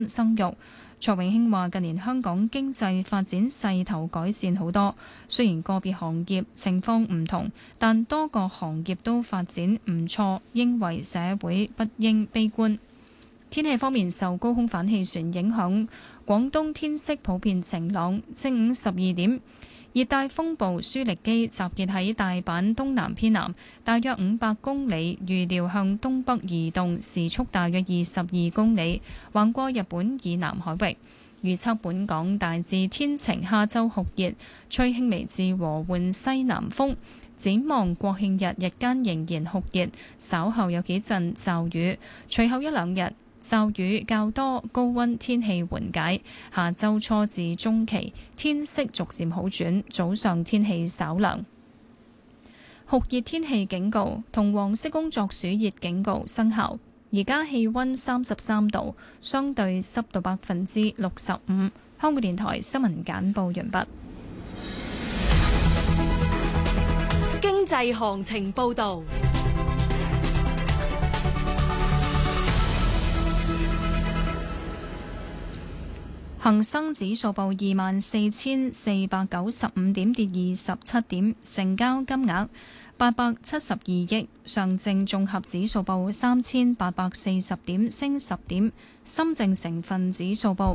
生育。卓永興話：近年香港經濟發展勢頭改善好多，雖然個別行業情況唔同，但多個行業都發展唔錯，認為社會不應悲觀。天氣方面，受高空反氣旋影響，廣東天色普遍晴朗。正午12點，熱帶風暴舒力基集結喺大阪東南偏南，大約500公里，預料向東北移動，時速大約22公里，橫過日本以南海域。預測本港大致天晴，下週酷熱，吹輕微至和緩西南風。展望國慶日日間仍然酷熱，稍後有幾陣驟雨，隨後一兩日驟雨較多，高溫天氣緩解。下周初至中期天色逐漸好轉，早上天氣稍涼。酷熱天氣警告同黃色工作暑熱警告生效。而家氣溫33度，相對濕度65%。香港電台新聞簡報完畢。 經濟行情報道。 恒生指數報24,495點，跌27點，成交金額872億。上證綜合指數報3,840點，升10點。深證成分指數報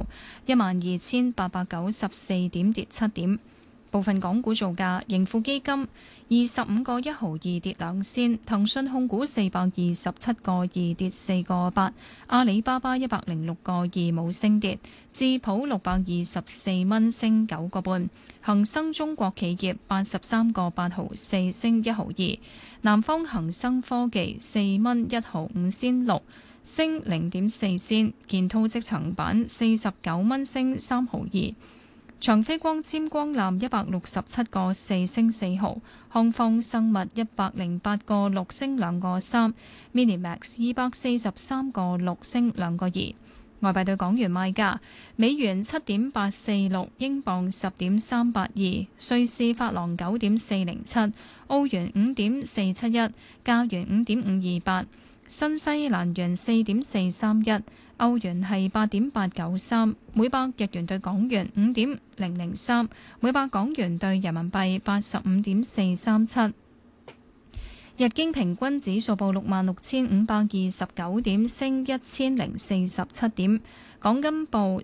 12,894點，跌7點。部分港股造價：盈富基金25個1毫2跌2仙，騰訊控股427個2跌4個8，阿里巴巴106個2冇升跌，智普624蚊升9個半，恒生中國企業83個8毫4升1毫2，南方恒生科技4蚊1毫5仙6升0.4仙，建滔積層板49蚊升3毫2。長飛光纖光纜167個4升4毫，康方生物108個6升2個3，Minimax 243個6升2個2。外幣對港元賣價：美元7.846，英鎊10.382，瑞士法郎9.407，澳元5.471，加元5.528，新西蘭元4.431。歐元係8.893，每百日元對港元5.003，每百港元對人民幣85.437。日經平均指數報66,529點，升1047點。港金報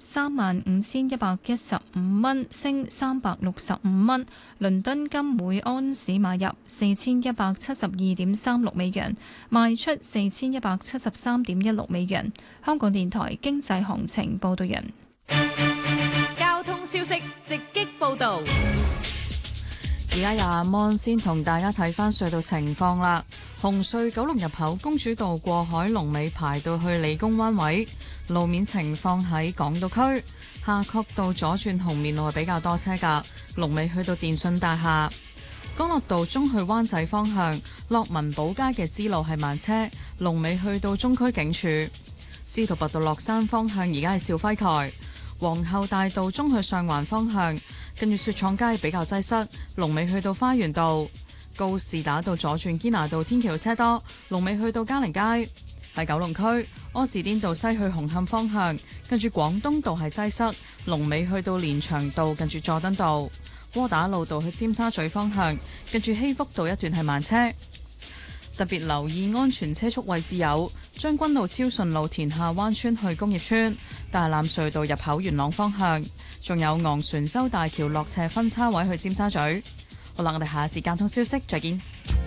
35,115蚊，升365蚊。倫敦金每安士買入4172.36美元，賣出4173.16美元。香港電台經濟行情報道人。 交通消息直擊報道。 而家由阿 Mon 先同大家睇翻隧道情況啦。紅隧九龍入口公主道過海龍尾排到去理工灣位，路面情況喺港島區夏慤道左轉紅面路係比較多車㗎，龍尾去到電訊大廈。干諾道中去灣仔方向樂民寶街嘅支路係慢車，龍尾去到中區警署。司徒拔道落山方向而家係肇輝台，皇后大道中去上環方向跟住雪廠街比較擠塞，龍尾去到花園道。告士打道左轉堅拿道天橋車多，龍尾去到嘉寧街。喺九龍區柯士甸道西去紅磡方向跟住廣東道係擠塞，龍尾去到連翔道近住佐敦道。窩打老道去尖沙咀方向跟住禧福道一段係慢車。特別留意安全車速位置有將軍澳超順路田下灣村去工業村、大欖隧道入口元朗方向，仲有昂船洲大橋落斜分叉位去尖沙咀。好啦，我哋下一節交通消息再見。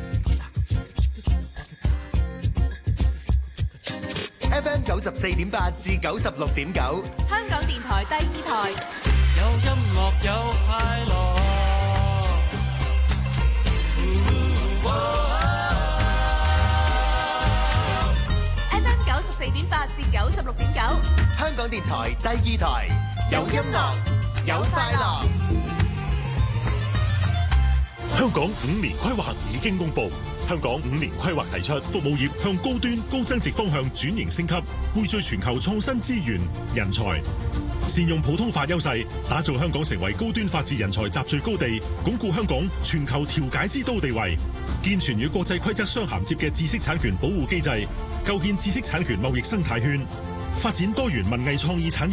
FM 94.8至96.9， 香港電台第2台， 有音樂有快樂。 FM 94.8至96.9， 香港電台第2台，有音樂有快樂。 香港5年規劃已經公布，香港5年規劃提出服務業向高端高增值方向轉型升級，匯聚全球創新資源人才，善用普通法優勢，打造香港成為高端法治人才集聚高地，鞏固香港全球調解之都地位，健全與國際規則相銜接嘅知識產權保護機制，構建知識產權貿易生態圈， 發展多元文藝創意產業。